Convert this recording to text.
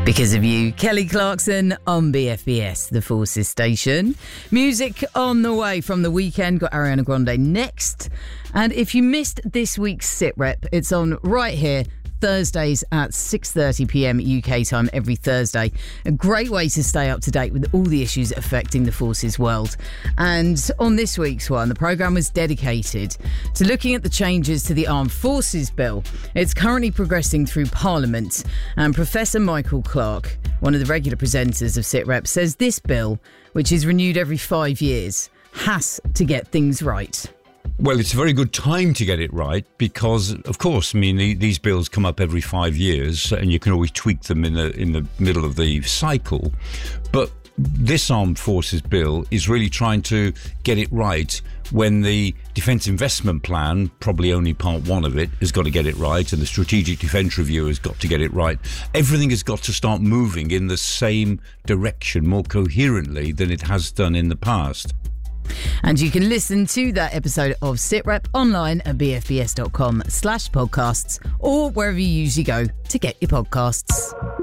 Because of You, Kelly Clarkson on BFBS, the Forces station. Music on the way from The Weeknd, got Ariana Grande next. And if you missed this week's Sit Rep, it's on right here, Thursdays at 6:30pm UK time every Thursday. A great way to stay up to date with all the issues affecting the Forces world. And on this week's one, the programme was dedicated to looking at the changes to the Armed Forces Bill. It's currently progressing through Parliament, and Professor Michael Clarke, one of the regular presenters of Sit Rep, says this bill, which is renewed every 5 years, has to get things right. Well, it's a very good time to get it right because, of course, I mean, these bills come up every 5 years and you can always tweak them in the middle of the cycle. But this Armed Forces Bill is really trying to get it right when the Defence Investment Plan, probably only part one of it, has got to get it right, and the Strategic Defence Review has got to get it right. Everything has got to start moving in the same direction more coherently than it has done in the past. And you can listen to that episode of Sit Rep online at bfbs.com/podcasts or wherever you usually go to get your podcasts.